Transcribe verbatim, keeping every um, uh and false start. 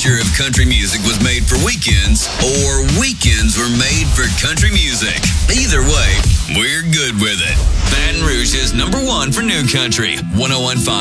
sure if country music was made for weekends or weekends were made for country music. Either way, we're good with it. Baton Rouge's number one for new country, one oh one point five